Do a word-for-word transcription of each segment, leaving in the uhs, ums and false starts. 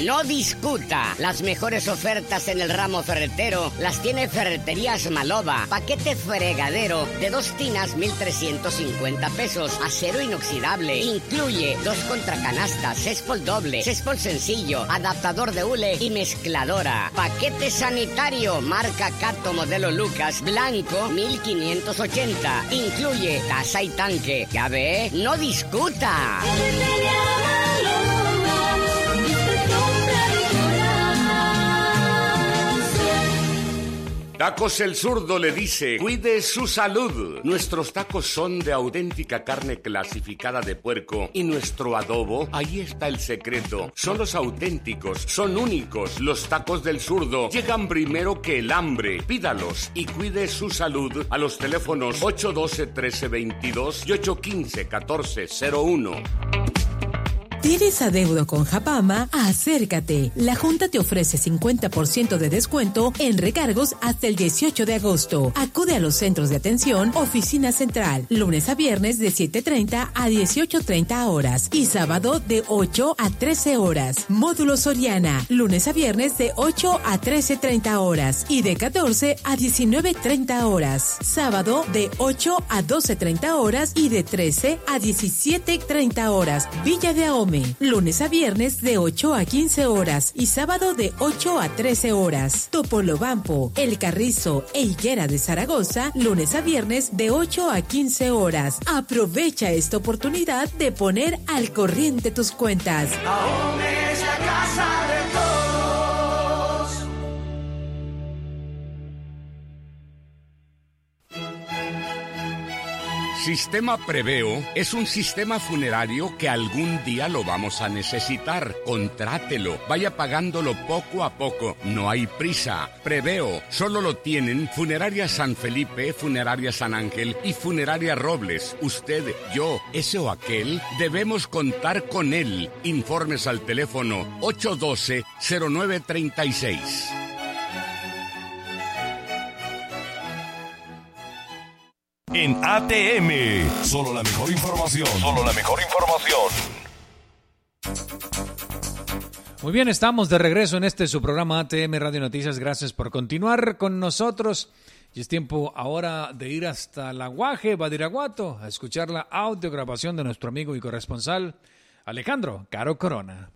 no discuta. Las mejores ofertas en el ramo ferretero las tiene Ferreterías Maloba. Paquete fregadero de dos tinas, mil trescientos cincuenta pesos. Acero inoxidable. Incluye dos contracanastas, céspol doble, céspol sencillo, adaptador de hule y mezcladora. Paquete sanitario, marca Cato modelo Lucas, blanco, mil quinientos ochenta. Incluye taza y tanque. Ya ve, no discuta. Tacos El Zurdo le dice, cuide su salud. Nuestros tacos son de auténtica carne clasificada de puerco y nuestro adobo, ahí está el secreto. Son los auténticos, son únicos. Los tacos del Zurdo llegan primero que el hambre. Pídalos y cuide su salud a los teléfonos ocho uno dos, uno tres dos dos y ocho uno cinco, uno cuatro cero uno. ¿Tienes adeudo con Japama? Acércate. La Junta te ofrece cincuenta por ciento de descuento en recargos hasta el dieciocho de agosto. Acude a los centros de atención, oficina central, lunes a viernes de siete treinta a dieciocho treinta horas y sábado de ocho a trece horas. Módulo Soriana, lunes a viernes de ocho a trece treinta horas y de catorce a diecinueve treinta horas. Sábado de ocho a doce treinta horas y de trece a diecisiete treinta horas. Villa de Ahome, lunes a viernes de ocho a quince horas y sábado de ocho a trece horas. Topolobampo, El Carrizo e Higuera de Zaragoza, lunes a viernes de ocho a quince horas. Aprovecha esta oportunidad de poner al corriente tus cuentas. Ahome es la casa de todos. Sistema Preveo es un sistema funerario que algún día lo vamos a necesitar. Contrátelo, vaya pagándolo poco a poco. No hay prisa. Preveo solo lo tienen Funeraria San Felipe, Funeraria San Ángel y Funeraria Robles. Usted, yo, ese o aquel, debemos contar con él. Informes al teléfono ocho uno dos, cero nueve tres seis. En A T M, solo la mejor información. Solo la mejor información. Muy bien, estamos de regreso en este su programa A T M Radio Noticias. Gracias por continuar con nosotros. Y es tiempo ahora de ir hasta La Guaje, Badiraguato, a escuchar la audiograbación de nuestro amigo y corresponsal Alejandro Caro Corona.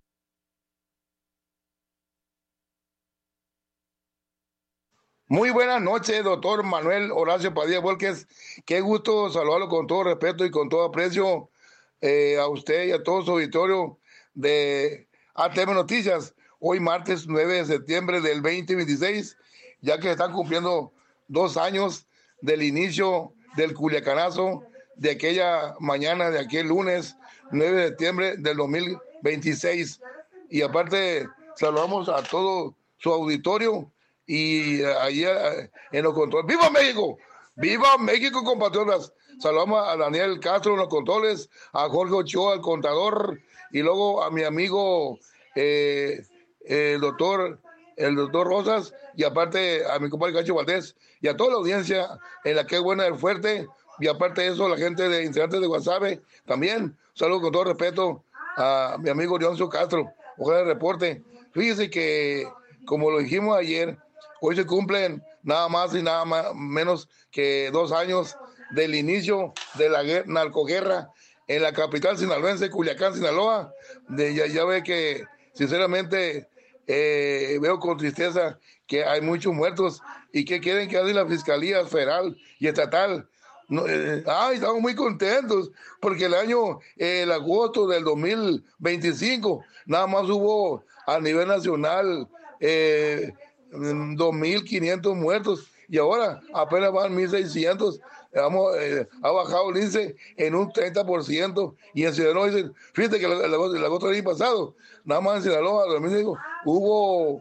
Muy buenas noches, doctor Manuel Horacio Padilla Volques. Qué gusto saludarlo con todo respeto y con todo aprecio eh, a usted y a todo su auditorio de A T M Noticias. Hoy martes nueve de septiembre del veinte veintiséis, ya que están cumpliendo dos años del inicio del Culiacanazo, de aquella mañana, de aquel lunes nueve de septiembre del dos mil veintiséis. Y aparte saludamos a todo su auditorio. Y allí en los controles, ¡viva México! ¡Viva México, compatriotas! Saludamos a Daniel Castro en los controles, a Jorge Ochoa, el contador, y luego a mi amigo eh, el doctor el doctor Rosas, y aparte a mi compadre Cacho Valdés, y a toda la audiencia en la que es buena del fuerte, y aparte de eso, la gente de Integrantes de Guasave, también, saludo con todo respeto a mi amigo Leoncio Castro, ojalá el reporte. Fíjese que, como lo dijimos ayer, hoy se cumplen nada más y nada más, menos que dos años del inicio de la guerra, narcoguerra en la capital sinaloense, Culiacán, Sinaloa. De, ya, ya ve que, sinceramente, eh, veo con tristeza que hay muchos muertos y que quieren que haga la Fiscalía Federal y Estatal. No, eh, ay, estamos muy contentos porque el año, eh, el agosto del dos mil veinticinco, nada más hubo a nivel nacional eh, dos mil quinientos muertos y ahora apenas van mil seiscientos. Vamos, eh, ha bajado el índice en un treinta por ciento y en Sinaloa dicen, fíjate que el, el, agosto, el agosto del año pasado, nada más en Sinaloa, dos mil cinco, hubo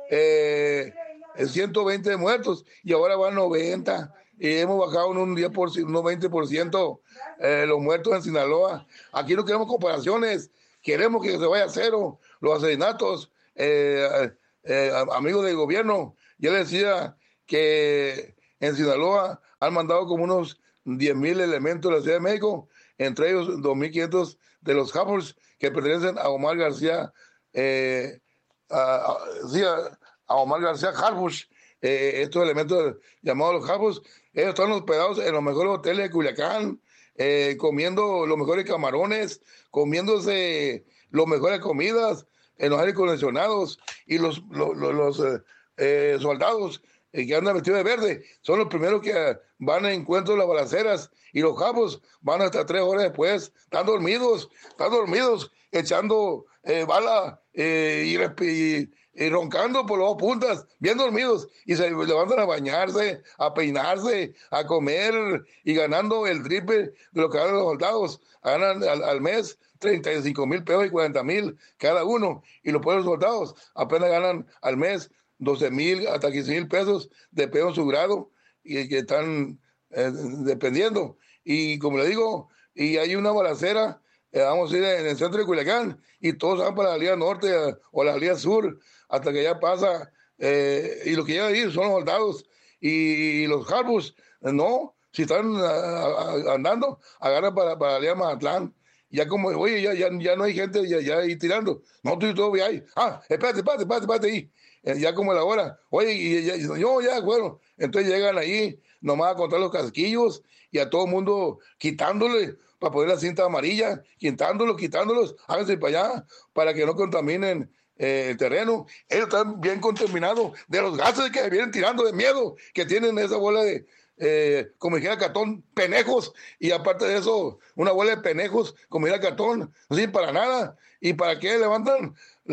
eh, ciento veinte muertos y ahora van noventa y hemos bajado en un diez por ciento, un veinte por ciento eh, los muertos en Sinaloa. Aquí no queremos comparaciones, queremos que se vaya a cero los asesinatos. eh, Eh, amigos del gobierno, ya les decía que en Sinaloa han mandado como unos diez mil elementos de la Ciudad de México, entre ellos dos mil quinientos de los Japos que pertenecen a Omar García eh, a, a, sí, a, a Omar García Harfuch, eh, estos elementos llamados los Harfuch, ellos están hospedados en los mejores hoteles de Culiacán, eh, comiendo los mejores camarones, comiéndose las mejores comidas en los aires acondicionados, y los, los, los, los eh, eh, soldados eh, que andan vestidos de verde son los primeros que van a encuentro de las balaceras, y los cabos van hasta tres horas después, están dormidos, están dormidos, echando eh, bala eh, y, y, y roncando por las dos puntas, bien dormidos, y se levantan a bañarse, a peinarse, a comer, y ganando el triple de lo que ganan los soldados. Ganan al, al mes treinta y cinco mil pesos y cuarenta mil cada uno, y los pueblos soldados apenas ganan al mes doce mil hasta quince mil pesos de peso en su grado, y que están eh, dependiendo. Y como le digo, y hay una balacera, eh, vamos a ir en el centro de Culiacán, y todos van para la Liga Norte eh, o la Liga Sur, hasta que ya pasa, eh, y lo que llega ahí son los soldados, y, y los Harfuch, eh, no, si están uh, uh, andando, agarran para, para la Liga Mazatlán. Ya como, oye, ya, ya, ya no hay gente ya, ya ahí tirando. No, tú todavía hay. Ah, espérate, espérate, espérate, espérate ahí. Eh, ya como la hora. Oye, y ya, yo ya, bueno. Entonces llegan ahí nomás a contar los casquillos, y a todo el mundo quitándole para poner la cinta amarilla, quitándolos, quitándolos, háganse para allá, para que no contaminen eh, el terreno. Ellos están bien contaminados de los gases que vienen tirando, de miedo, que tienen esa bola de, Eh, como dijera Catón, penejos, y aparte de eso, una bola de penejos, como dijera Catón, no sirve para nada. ¿Y para qué levantan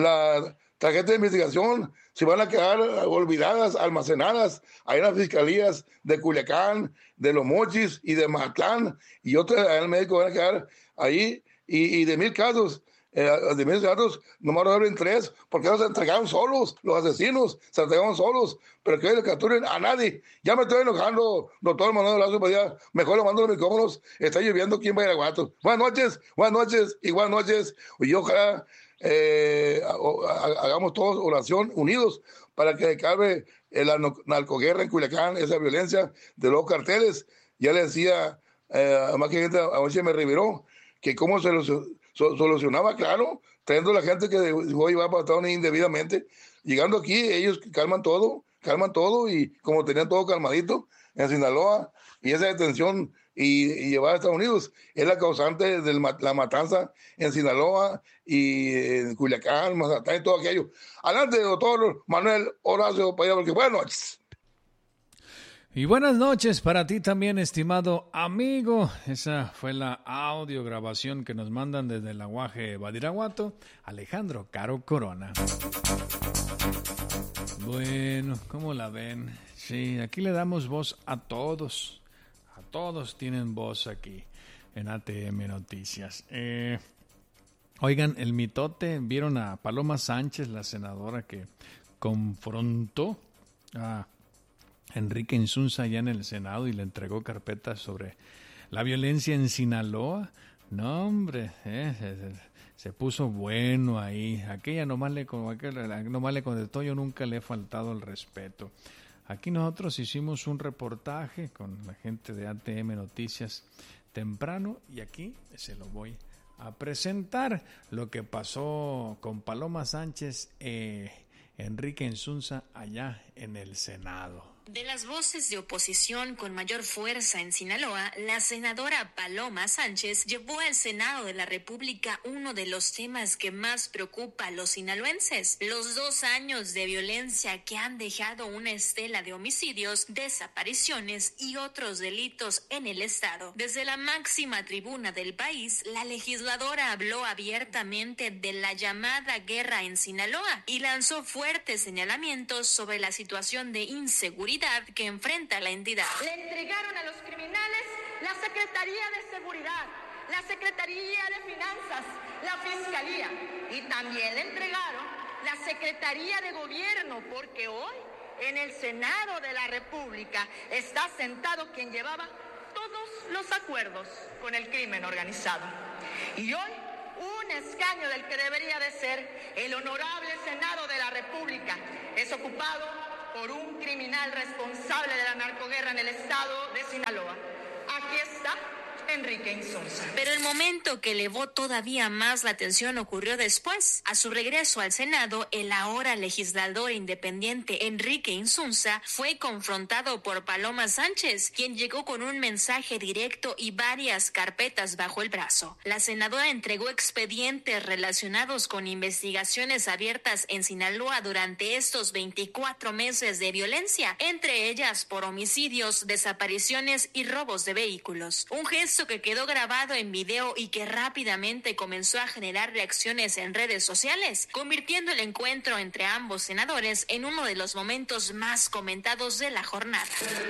la tarjeta de investigación si van a quedar olvidadas, almacenadas ahí en las fiscalías de Culiacán, de Los Mochis y de Mazatlán, y otras en el médico van a quedar ahí, y, y de mil casos? Eh, de mil casos, nomás abren tres, porque ellos se entregaron solos, los asesinos se entregaron solos, pero que le capturen a nadie. Ya me estoy enojando, doctor Manuel Lazo Padilla, mejor le mando los micrófonos, está lloviendo aquí en Badiraguato. Buenas noches, buenas noches y buenas noches, y ojalá eh, hagamos todos oración unidos para que acabe la narcoguerra en Culiacán, esa violencia de los carteles. Ya le decía, eh, más que gente, anoche me reviró, que cómo se los solucionaba, claro, trayendo a la gente que dejó llevar para Estados Unidos indebidamente. Llegando aquí, ellos calman todo, calman todo, y como tenían todo calmadito en Sinaloa, y esa detención y, y llevar a Estados Unidos es la causante de la matanza en Sinaloa y en Culiacán, Mazatlán y todo aquello. Adelante, doctor Manuel Horacio Padilla, porque buenas noches. Y buenas noches para ti también, estimado amigo. Esa fue la audio grabación que nos mandan desde el Aguaje Badiraguato, Alejandro Caro Corona. Bueno, ¿cómo la ven? Sí, aquí le damos voz a todos. A todos tienen voz aquí en A T M Noticias. Eh, oigan, el mitote, ¿vieron a Paloma Sánchez, la senadora que confrontó a Enrique Insunza allá en el Senado y le entregó carpetas sobre la violencia en Sinaloa? No, hombre, eh, se, se puso bueno ahí. Aquella nomás le, aquella nomás le contestó: yo nunca le he faltado el respeto. Aquí nosotros hicimos un reportaje con la gente de A T M Noticias temprano, y aquí se lo voy a presentar. Lo que pasó con Paloma Sánchez, eh, Enrique Insunza allá en el Senado. De las voces de oposición con mayor fuerza en Sinaloa, la senadora Paloma Sánchez llevó al Senado de la República uno de los temas que más preocupa a los sinaloenses: los dos años de violencia que han dejado una estela de homicidios, desapariciones y otros delitos en el estado. Desde la máxima tribuna del país, la legisladora habló abiertamente de la llamada guerra en Sinaloa y lanzó fuertes señalamientos sobre la situación de inseguridad que enfrenta la entidad. Le entregaron a los criminales la Secretaría de Seguridad, la Secretaría de Finanzas, la Fiscalía, y también le entregaron la Secretaría de Gobierno, porque hoy en el Senado de la República está sentado quien llevaba todos los acuerdos con el crimen organizado. Y hoy un escaño del que debería de ser el honorable Senado de la República es ocupado por un criminal responsable de la narcoguerra en el estado de Sinaloa. Aquí está Enrique Insulza. Pero el momento que elevó todavía más la atención ocurrió después. A su regreso al Senado, el ahora legislador independiente Enrique Insunza fue confrontado por Paloma Sánchez, quien llegó con un mensaje directo y varias carpetas bajo el brazo. La senadora entregó expedientes relacionados con investigaciones abiertas en Sinaloa durante estos veinticuatro meses de violencia, entre ellas por homicidios, desapariciones y robos de vehículos. Un gesto que quedó grabado en video y que rápidamente comenzó a generar reacciones en redes sociales, convirtiendo el encuentro entre ambos senadores en uno de los momentos más comentados de la jornada.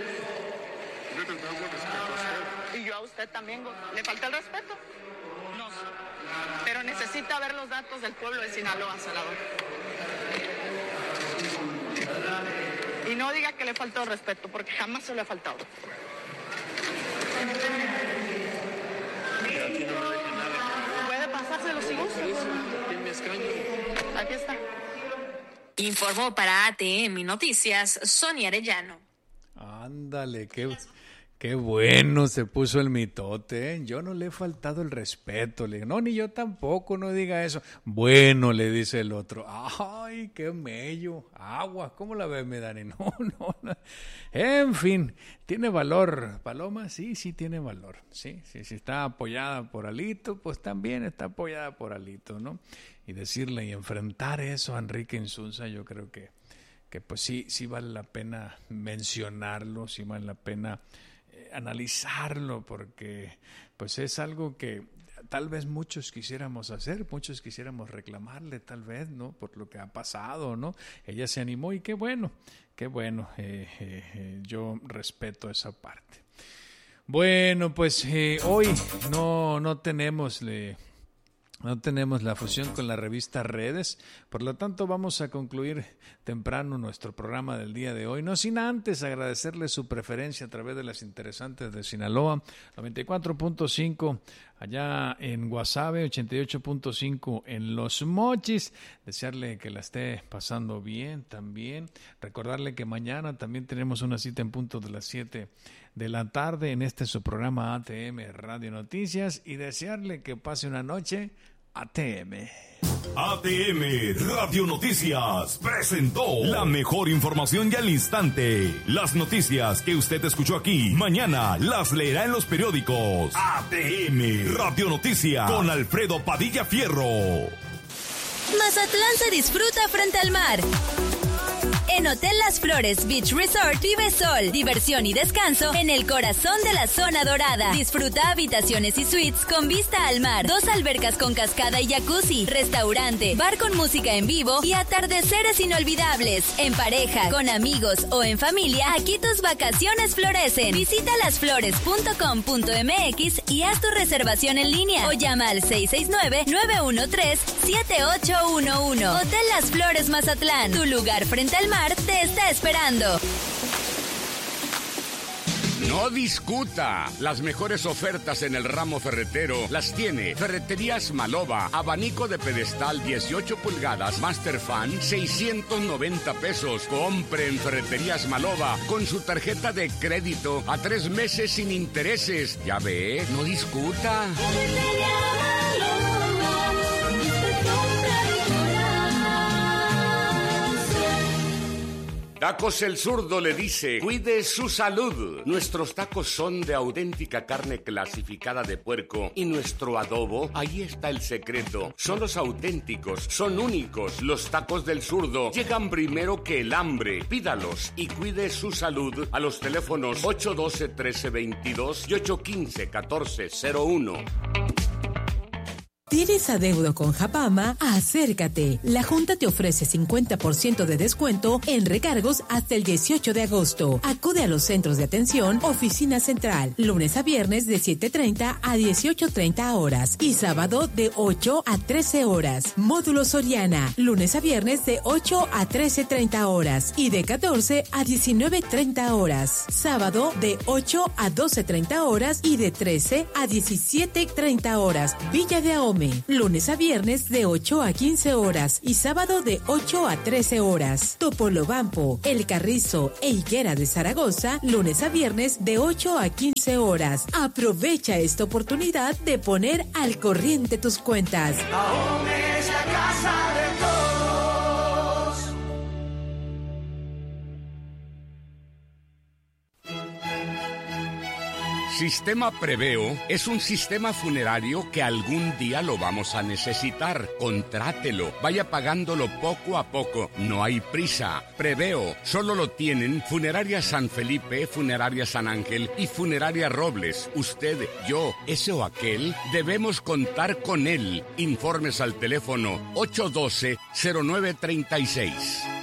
Y yo a usted también, ¿le falta el respeto? No, pero necesita ver los datos del pueblo de Sinaloa, senador. Y no diga que le faltó el respeto, porque jamás se le ha faltado. Puede pasárselo si gusta. Aquí está. Informó para A T M Noticias Sonia Arellano. Ándale, qué, qué bueno se puso el mitote, ¿eh? Yo no le he faltado el respeto. Le digo, no, ni yo tampoco, no diga eso. Bueno, le dice el otro. Ay, qué mello. Agua, ¿cómo la ves, Dani? No, no, no. En fin, ¿tiene valor, Paloma? Sí, sí tiene valor. Sí, sí, sí está apoyada por Alito, pues también está apoyada por Alito, ¿no? Y decirle y enfrentar eso a Enrique Insunza, yo creo que, que pues sí, sí vale la pena mencionarlo, sí vale la pena eh, analizarlo, porque pues es algo que tal vez muchos quisiéramos hacer, muchos quisiéramos reclamarle, tal vez, ¿no? Por lo que ha pasado, ¿no? Ella se animó y qué bueno, qué bueno, eh, eh, eh, yo respeto esa parte. Bueno, pues eh, hoy no, no tenemos... Le, No tenemos la fusión con la revista Redes, por lo tanto vamos a concluir temprano nuestro programa del día de hoy, no sin antes agradecerle su preferencia a través de las interesantes de Sinaloa, noventa y cuatro punto cinco allá en Guasave, ochenta y ocho punto cinco en Los Mochis, desearle que la esté pasando bien también, recordarle que mañana también tenemos una cita en punto de las siete de la tarde en este su programa A T M Radio Noticias y desearle que pase una noche A T M. A T M Radio Noticias presentó la mejor información y al instante. Las noticias que usted escuchó aquí, mañana las leerá en los periódicos. A T M Radio Noticias con Alfredo Padilla Fierro. Mazatlán se disfruta frente al mar. En Hotel Las Flores Beach Resort vive sol, diversión y descanso en el corazón de la zona dorada. Disfruta habitaciones y suites con vista al mar, dos albercas con cascada y jacuzzi, restaurante, bar con música en vivo y atardeceres inolvidables. En pareja, con amigos o en familia, aquí tus vacaciones florecen. Visita las flores punto com punto m x y haz tu reservación en línea o llama al seis seis nueve, nueve uno tres, siete ocho uno uno. Hotel Las Flores Mazatlán, tu lugar frente al mar te está esperando. No discuta. Las mejores ofertas en el ramo ferretero las tiene Ferreterías Maloba. Abanico de pedestal dieciocho pulgadas, Master Fan, seiscientos noventa pesos. Compre en Ferreterías Maloba con su tarjeta de crédito a tres meses sin intereses. Ya ve, no discuta. Tacos El Zurdo le dice, cuide su salud. Nuestros tacos son de auténtica carne clasificada de puerco y nuestro adobo, ahí está el secreto. Son los auténticos, son únicos. Los tacos del Zurdo llegan primero que el hambre. Pídalos y cuide su salud a los teléfonos ocho uno dos, trece veintidós y ocho uno cinco, catorce cero uno. ¿Tienes adeudo con Japama? Acércate. La Junta te ofrece cincuenta por ciento de descuento en recargos hasta el dieciocho de agosto. Acude a los centros de atención, oficina central, lunes a viernes de siete treinta a dieciocho treinta horas y sábado de ocho a trece horas. Módulo Soriana, lunes a viernes de ocho a trece treinta horas y de catorce a diecinueve treinta horas. Sábado de ocho a doce treinta horas y de trece a diecisiete treinta horas. Villa de Ahome. m, lunes a viernes de ocho a quince horas y sábado de ocho a trece horas. Topolobampo, El Carrizo e Higuera de Zaragoza, lunes a viernes de ocho a quince horas. Aprovecha esta oportunidad de poner al corriente tus cuentas. Ahome es la casa de todos. Sistema Preveo es un sistema funerario que algún día lo vamos a necesitar. Contrátelo, vaya pagándolo poco a poco. No hay prisa. Preveo solo lo tienen Funeraria San Felipe, Funeraria San Ángel y Funeraria Robles. Usted, yo, ese o aquel, debemos contar con él. Informes al teléfono ocho uno dos, cero nueve tres seis.